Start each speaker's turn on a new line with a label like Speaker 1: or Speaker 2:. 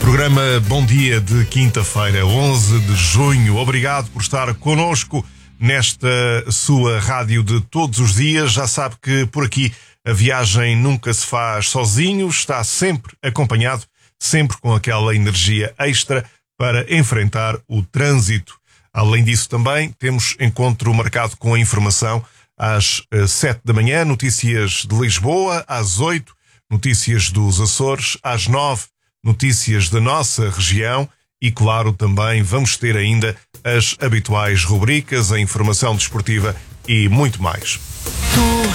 Speaker 1: Programa Bom Dia de quinta-feira, 11 de junho. Obrigado por estar connosco nesta sua rádio de todos os dias. Já sabe que por aqui a viagem nunca se faz sozinho, está sempre acompanhado, sempre com aquela energia extra para enfrentar o trânsito. Além disso também temos encontro marcado com a informação às 7 da manhã, notícias de Lisboa, às 8, notícias dos Açores, às 9, notícias da nossa região e, claro, também vamos ter ainda as habituais rubricas, a informação desportiva e muito mais.
Speaker 2: Tu